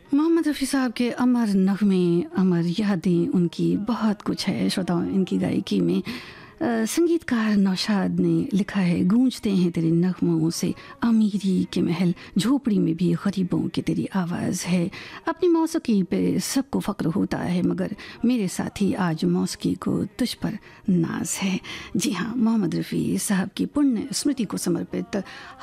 मोहम्मद रफ़ी साहब के अमर नग़्मे, अमर यादें, उनकी बहुत कुछ है श्रोताओं इनकी गायकी में। संगीतकार नौशाद ने लिखा है, गूंजते हैं तेरे नग़्मों से अमीरी के महल, झोपड़ी में भी गरीबों की तेरी आवाज़ है। अपनी मौसीकी पे सबको फ़ख्र होता है, मगर मेरे साथी आज मौसीकी को तुझ पर नाज है। जी हाँ, मोहम्मद रफ़ी साहब की पुण्य स्मृति को समर्पित